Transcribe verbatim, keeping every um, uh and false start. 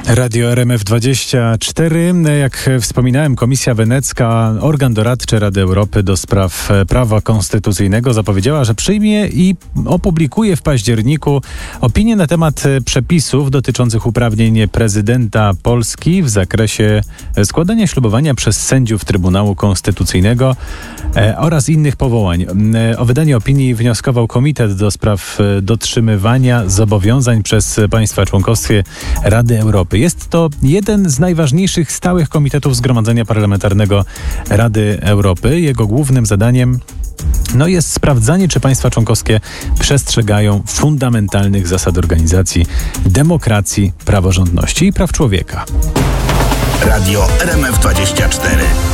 Radio R M F dwadzieścia cztery. Jak wspominałem, Komisja Wenecka, organ doradczy Rady Europy do spraw prawa konstytucyjnego, zapowiedziała, że przyjmie i opublikuje w październiku opinię na temat przepisów dotyczących uprawnień prezydenta Polski w zakresie składania ślubowania przez sędziów Trybunału Konstytucyjnego oraz innych powołań. O wydanie opinii wnioskował Komitet do spraw dotrzymywania zobowiązań przez państwa członkowskie Rady Europy. Jest to jeden z najważniejszych stałych komitetów Zgromadzenia Parlamentarnego Rady Europy. Jego głównym zadaniem no jest sprawdzanie, czy państwa członkowskie przestrzegają fundamentalnych zasad organizacji, demokracji, praworządności i praw człowieka. Radio R M F dwadzieścia cztery.